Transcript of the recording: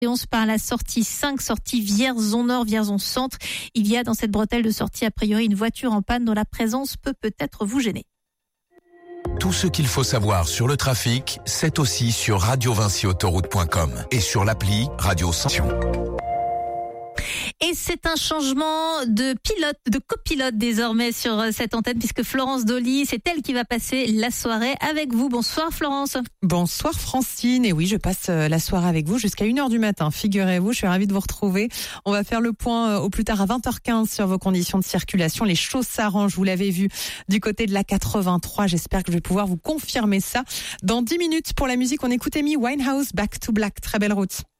11 par la sortie 5, sortie Vierzon Nord, Vierzon Centre. Il y a dans cette bretelle de sortie a priori une voiture en panne dont la présence peut peut-être vous gêner. Tout ce qu'il faut savoir sur le trafic, c'est aussi sur radiovincyautoroute.com et sur l'appli Radio Sanction. Et c'est un changement de copilote désormais sur cette antenne puisque Florence Dolly, c'est elle qui va passer la soirée avec vous. Bonsoir Florence. Bonsoir Francine. Et oui, je passe la soirée avec vous jusqu'à 1h du matin. Figurez-vous, je suis ravie de vous retrouver. On va faire le point au plus tard à 20h15 sur vos conditions de circulation. Les choses s'arrangent, vous l'avez vu, du côté de la 83. J'espère que je vais pouvoir vous confirmer ça. Dans 10 minutes pour la musique, on écoute Amy Winehouse, Back to Black. Très belle route.